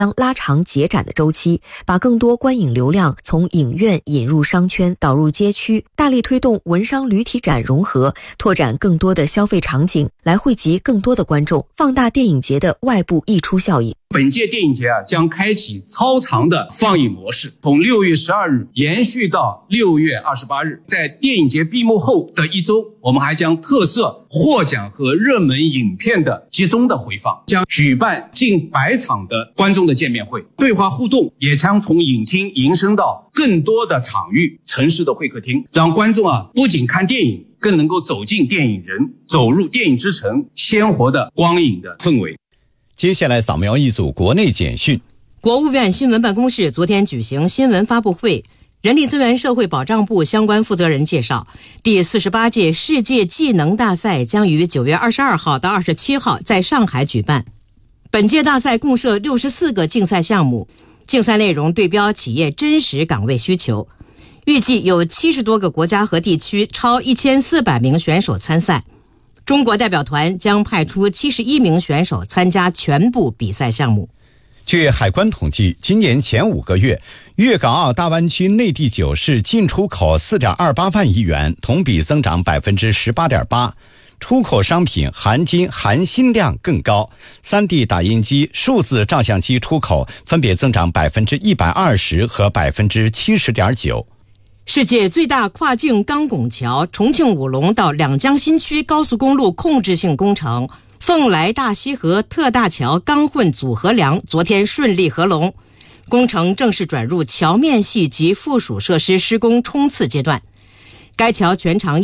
拉长节展的周期，把更多观影流量从影院引入商圈，导入街区，大力推动文商旅体展融合，拓展更多的消费场景，来惠及更多的观众，放大电影节的外部溢出效应。 本届电影节将开启超长的放映模式，从6月12日延续到6月28日。在电影节闭幕后的一周，我们还将特设获奖和热门影片的集中的回放，将举办近100场的观众的见面会，对话互动也将从影厅延伸到更多的场域、城市的会客厅，让观众不仅看电影，更能够走进电影人，走入电影之城鲜活的光影的氛围。 接下来扫描一组国内简讯。 国务院新闻办公室昨天举行新闻发布会，人力资源社会保障部相关负责人介绍，第48届世界技能大赛将于9月22号到27号在上海举办。本届大赛共设64个竞赛项目，竞赛内容对标企业真实岗位需求，预计有70多个国家和地区，超1400名选手参赛。中国代表团将派出71名选手参加全部比赛项目。 据海关统计，今年前5个月，粤港澳大湾区内地9市进出口 4.28 万亿元，同比增长 18.8%。出口商品含金含锌量更高，3D 打印机、数字照相机出口分别增长 120% 和 70.9%。 世界最大跨境钢拱桥重庆武隆到两江新区高速公路控制性工程凤来大溪河特大桥钢混组合梁昨天顺利合龙，工程正式转入桥面系及附属设施施工冲刺阶段。该桥全长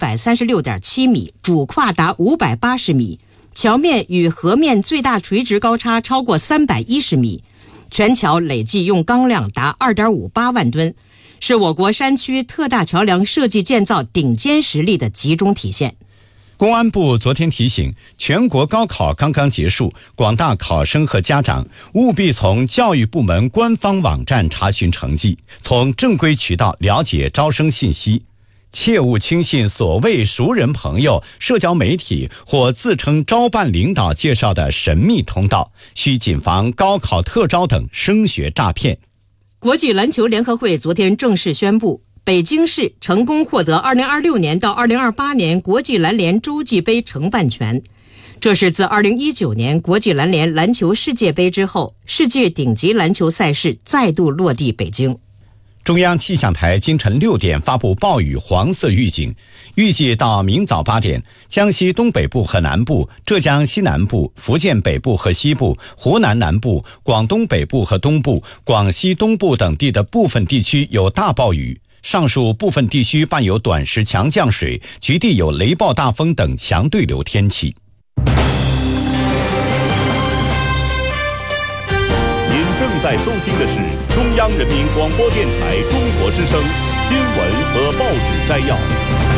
1136.7米，主跨达580米，桥面与河面最大垂直高差超过310米，全桥累计用钢量达 2.58 万吨，是我国山区特大桥梁设计建造顶尖实力的集中体现。 公安部昨天提醒，全国高考刚刚结束，广大考生和家长务必从教育部门官方网站查询成绩，从正规渠道了解招生信息，切勿轻信所谓熟人朋友、社交媒体或自称招办领导介绍的神秘通道，需谨防高考特招等升学诈骗。 国际篮球联合会昨天正式宣布，北京市成功获得2026年到2028年国际篮联洲际杯承办权。这是自2019年国际篮联篮球世界杯之后，世界顶级篮球赛事再度落地北京。 中央气象台今晨6点发布暴雨黄色预警，预计到明早8点，江西东北部和南部、浙江西南部、福建北部和西部、湖南南部、广东北部和东部、广西东部等地的部分地区有大暴雨，上述部分地区伴有短时强降水，局地有雷暴大风等强对流天气。 您正在收听的是中央人民广播电台中国之声新闻和报纸摘要。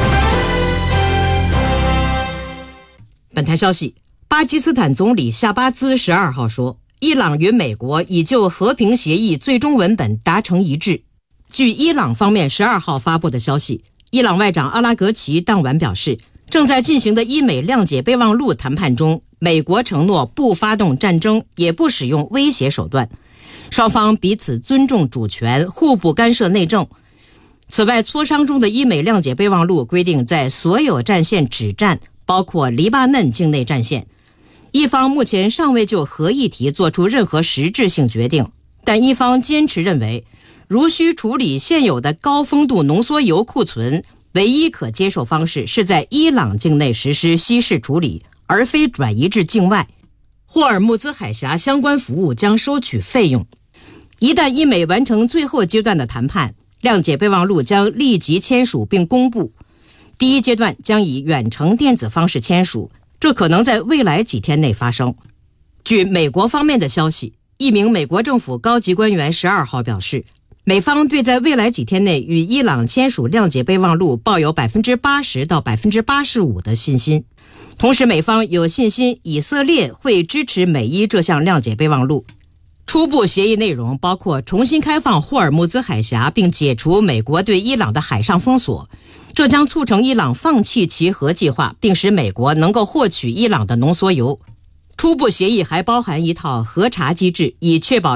本台消息，巴基斯坦总理夏巴兹12号说，伊朗与美国已就和平协议最终文本达成一致。据伊朗方面12号发布的消息，伊朗外长阿拉格齐当晚表示，正在进行的伊美谅解备忘录谈判中，美国承诺不发动战争，也不使用威胁手段，双方彼此尊重主权，互不干涉内政。此外，磋商中的伊美谅解备忘录规定，在所有战线止战，包括黎巴嫩境内战线。一方目前尚未就核议题做出任何实质性决定，但一方坚持认为，如需处理现有的高丰度浓缩铀库存，唯一可接受方式是在伊朗境内实施稀释处理，而非转移至境外。霍尔木兹海峡相关服务将收取费用。一旦伊美完成最后阶段的谈判，谅解备忘录将立即签署并公布。第一阶段将以远程电子方式签署，这可能在未来几天内发生。据美国方面的消息，一名美国政府高级官员12号表示，美方对在未来几天内与伊朗签署谅解备忘录抱有 80% 到 85% 的信心。同时，美方有信心以色列会支持美伊这项谅解备忘录。初步协议内容包括重新开放霍尔木兹海峡，并解除美国对伊朗的海上封锁，这将促成伊朗放弃其核计划，并使美国能够获取伊朗的浓缩铀。 初步协议还包含一套核查机制，以确保